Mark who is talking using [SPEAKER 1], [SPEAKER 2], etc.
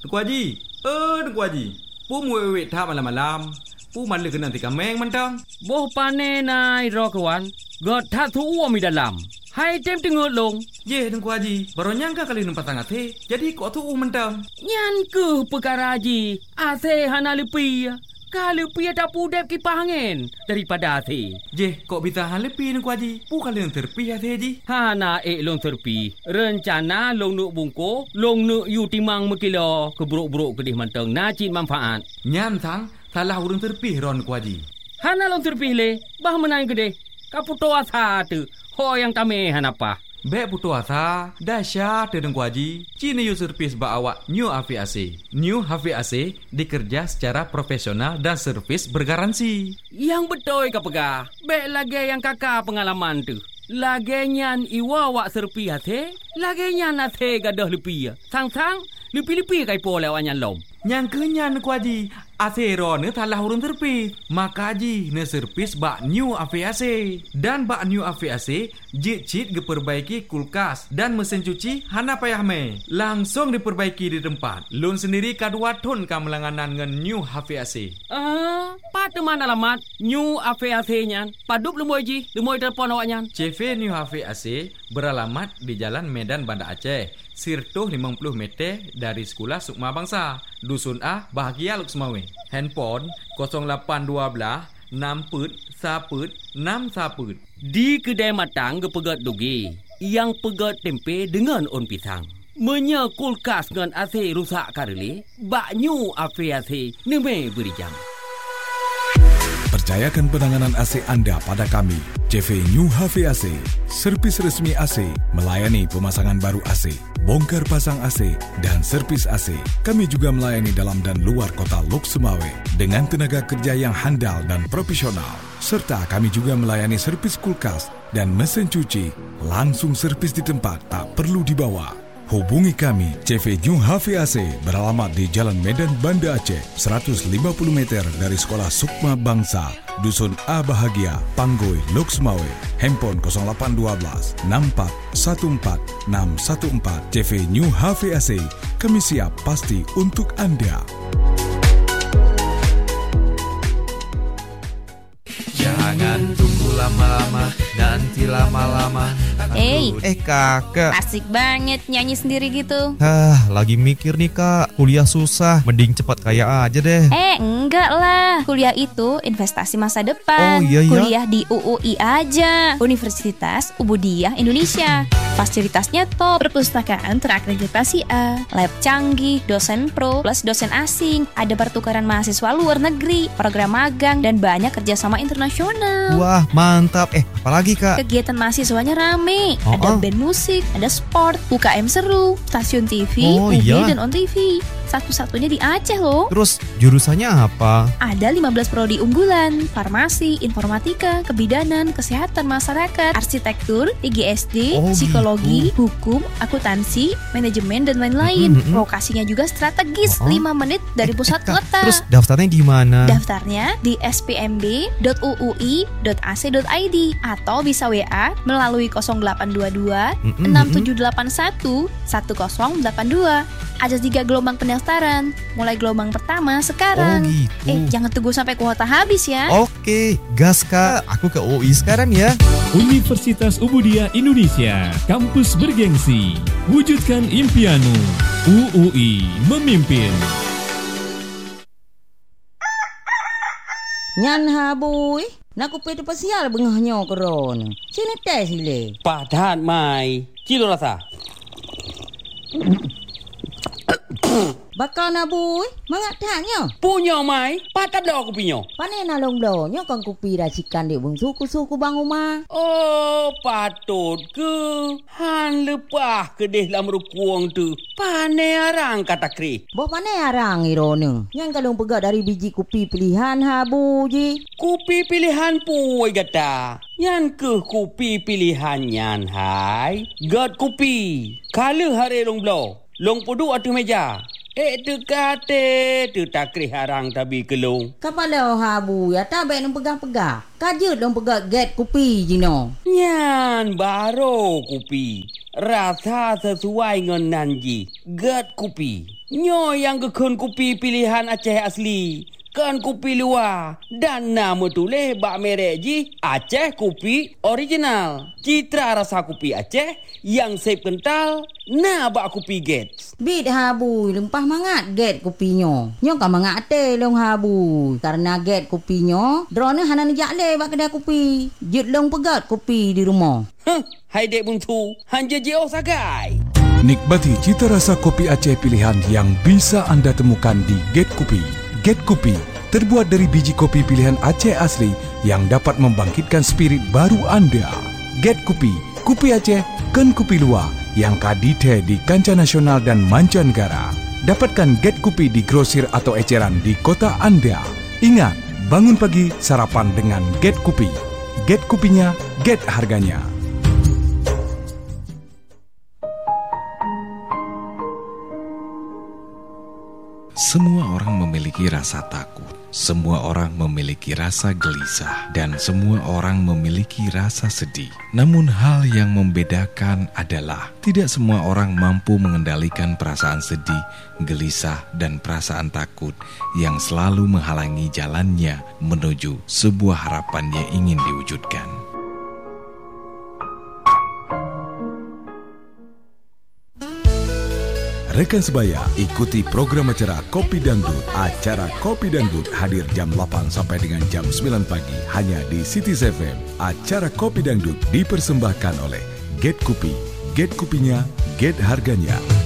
[SPEAKER 1] Tengku Haji. Tengku Haji. Pu muwe thap malam-malam. Pu man le kena tika meng mantang.
[SPEAKER 2] Boh pane nai ro kawan. God tha thu mi dalam. Hai tem tengok long.
[SPEAKER 1] Ye Tengku Haji, baru nyangka kali nampak tangan te. Jadi kok tu mantang.
[SPEAKER 2] Nyan ke perkara Haji. Ase hana lepi. Kalau pi ada pudep kipas angin daripada ase.
[SPEAKER 1] Je, kok bisa hal lepi Tengku Haji? Pu kali yang terpi ase Haji.
[SPEAKER 2] Hana long terpi. Rencana long nuk bungko, long nuk yu timang mekilo keburuk-buruk kedih mantang nacin manfaat.
[SPEAKER 1] Nyan sang, salah urang terpi ron Tengku Haji.
[SPEAKER 2] Hana long terpi le, bah menang kedih. Kaputo asa tu, ho yang tame hanapa.
[SPEAKER 1] Bek putu asa, dahsyat Tengku Haji. Cini yu servis ba awak New HVAC. New HVAC dikerja secara profesional dan servis bergaransi.
[SPEAKER 2] Yang betul ka pegah. Bek lagi yang kakak pengalaman tu. Lagi nyan iwa wak serpi hati. Lagi nyan hati gadah lepi. Sang-sang, lepi-lepi kai po lewat nyan lom.
[SPEAKER 1] Yang kenyan Tengku Haji. Asero ne salah urun terpis. Maka Haji ne servis bak New HVAC. Dan bak New HVAC jit-jit diperbaiki kulkas dan mesin cuci hana payah me. Langsung diperbaiki di tempat. Lun sendiri kadua ton kamelanganan ngan New HVAC.
[SPEAKER 2] Pada mana alamat New HVAC nyan? Padup lemoi Haji, lemoi telefon awak nyan.
[SPEAKER 1] CV New HVAC beralamat di Jalan Medan Banda Aceh. Sirtuh 50 meter dari Sekolah Sukma Bangsa, Dusun A, Bahagia Luksmawe. Handphone 0812 6
[SPEAKER 2] Di kedai matang ke pegat dugi, yang pegat tempe dengan on pisang. Menya kulkas dengan AC rusak kareli, bak New HVAC neme beri jam.
[SPEAKER 3] Percayakan penanganan AC anda pada kami. CV New HVAC, servis resmi AC, melayani pemasangan baru AC, bongkar pasang AC, dan servis AC. Kami juga melayani dalam dan luar kota Lok Sumawe dengan tenaga kerja yang handal dan profesional. Serta kami juga melayani servis kulkas dan mesin cuci. Langsung servis di tempat, tak perlu dibawa. Hubungi kami, CV New HVAC beralamat di Jalan Medan Banda Aceh, 150 meter dari Sekolah Sukma Bangsa, Dusun A Bahagia, Panggoi, Lok Sumawe. Handphone 0812 64 14 614. CV New HVAC, kami siap pasti untuk anda.
[SPEAKER 4] Jangan tunggu lama-lama, nanti lama-lama.
[SPEAKER 5] Kakak,
[SPEAKER 6] asik banget nyanyi sendiri gitu.
[SPEAKER 5] Lagi mikir nih kak, kuliah susah, mending cepat kaya aja deh.
[SPEAKER 6] Enggak lah, kuliah itu investasi masa depan.
[SPEAKER 5] Oh iya.
[SPEAKER 6] Kuliah di UUI aja, Universitas Ubudiyah Indonesia. Fasilitasnya top, perpustakaan terakreditasi A, lab canggih, dosen pro plus dosen asing, ada pertukaran mahasiswa luar negeri, program magang, dan banyak kerjasama internasional.
[SPEAKER 5] Wah mantap, apalagi kak?
[SPEAKER 6] Kegiatan mahasiswanya rame, ada band musik, ada sport, UKM seru, stasiun TV, UB dan On TV. Satu-satunya di Aceh loh.
[SPEAKER 5] Terus jurusannya apa?
[SPEAKER 6] Ada 15 prodi unggulan, farmasi, informatika, kebidanan, kesehatan masyarakat, arsitektur, IGSD, psikologi, hukum, akuntansi, manajemen, dan lain-lain. Lokasinya juga strategis, 5 menit dari pusat kota.
[SPEAKER 5] Terus daftarnya di mana?
[SPEAKER 6] Daftarnya di spmb.uui.ac.id atau bisa WA melalui 0822 6781 1082. Ada 3 gelombang pendaftaran. Mulai gelombang pertama sekarang.
[SPEAKER 5] Gitu.
[SPEAKER 6] Jangan tunggu sampai kuota habis ya.
[SPEAKER 5] Oke, gas kak. Aku ke UI sekarang ya.
[SPEAKER 7] Universitas Ubudiyah Indonesia, kampus bergengsi. Wujudkan impianmu. UUI memimpin.
[SPEAKER 8] Nyan habui, nak kupet pasial bengahnya keron. Sini tes le.
[SPEAKER 2] Padat mai. Kilo rasa.
[SPEAKER 8] Bakal nabui, mangak tanya.
[SPEAKER 2] Punya mai, patat dah aku punya.
[SPEAKER 8] Pane nalong donya kang kupi racikan di bung suku-suku bang rumah.
[SPEAKER 2] Oh, patut ke. Han lepah kedih lam rukuang tu. Pane arang kata kri.
[SPEAKER 8] Boh pane arang irone. Yang kalong pegak dari biji kupi pilihan habu ji.
[SPEAKER 2] Kupi pilihan puai gata. Yang ke kupi pilihan nyan hai. Gat kupi. Kala hari long blow. Long pudu atas meja. Tu kate, tu takrih harang tabi kelung.
[SPEAKER 8] Kapala habu ya tabe nang pegang-pegang. Kajut dong pegang get kupi jino.
[SPEAKER 2] Nyan baro kupi. Rasa sesuai dengan nanji. Get kupi. Nyo yang kekun kopi pilihan Aceh asli. Kan kopi luar. Dan nama tulis bak merek ji Aceh Kopi Original. Citra rasa kopi Aceh yang sep kental. Nah bak kopi Gates.
[SPEAKER 8] Bit habui lempah mangat get kopinya. Nyo kan mangat te long habui. Karena get kopinya, drone hanan jakle bak kedai kopi. Jut long pegat kopi di rumah.
[SPEAKER 2] Hai dek buntu, hanja jauh sagai.
[SPEAKER 3] Nikmati cita rasa kopi Aceh pilihan yang bisa Anda temukan di Get Kopi. Get Kopi terbuat dari biji kopi pilihan Aceh asli yang dapat membangkitkan spirit baru Anda. Get Kopi, kopi Aceh, kan kopi luar yang kadite di kancah nasional dan mancanegara. Dapatkan Get Kopi di grosir atau eceran di kota Anda. Ingat, bangun pagi sarapan dengan Get Kopi. Get Kopinya, get harganya.
[SPEAKER 9] Semua orang memiliki rasa takut, semua orang memiliki rasa gelisah, dan semua orang memiliki rasa sedih. Namun hal yang membedakan adalah tidak semua orang mampu mengendalikan perasaan sedih, gelisah, dan perasaan takut yang selalu menghalangi jalannya menuju sebuah harapan yang ingin diwujudkan.
[SPEAKER 3] Rekan sebaya, ikuti program acara Kopi Dangdut. Acara Kopi Dangdut hadir jam 8 sampai dengan jam 9 pagi hanya di City FM. Acara Kopi Dangdut dipersembahkan oleh Get Kopi. Get Kopinya, get harganya.